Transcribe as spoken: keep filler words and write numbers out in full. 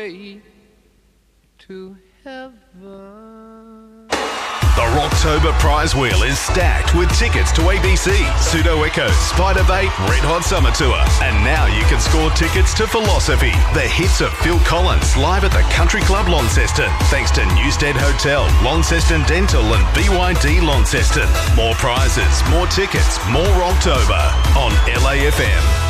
way to heaven. The Rocktober prize wheel is stacked with tickets to A B C, Pseudo Echo, Spiderbait, Red Hot Summer Tour. And now you can score tickets to Philosophy, the hits of Phil Collins, live at the Country Club Launceston. Thanks to Newstead Hotel, Launceston Dental and B Y D Launceston. More prizes, more tickets, more Rocktober on L A F M.